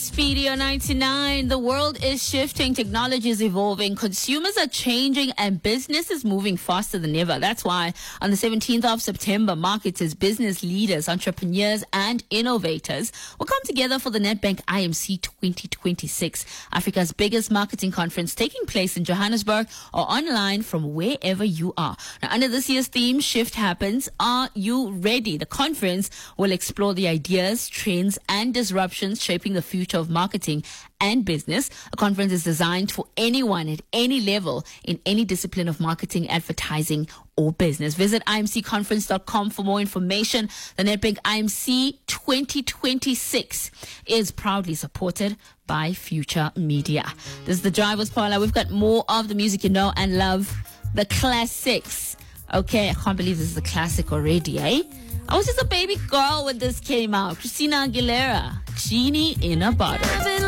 Speedy on 99. The world is shifting, technology is evolving, consumers are changing, and business is moving faster than ever. That's why on the 17th of September, marketers, business leaders, entrepreneurs, and innovators will come together for the Nedbank IMC 2026, Africa's biggest marketing conference, taking place in Johannesburg or online from wherever you are. Now, under this year's theme, Shift Happens. Are you ready? The conference will explore the ideas, trends, and disruptions shaping the future of marketing and business. A conference is designed for anyone at any level in any discipline of marketing, advertising, or business. Visit imcconference.com for more information. The Nedbank IMC 2026 is proudly supported by Future Media. This is the Driver's Parlor. We've got more of the music you know and love, the classics. Okay, I can't believe this is a classic already, eh? I was just a baby girl when this came out. Christina Aguilera, Genie in a Bottle.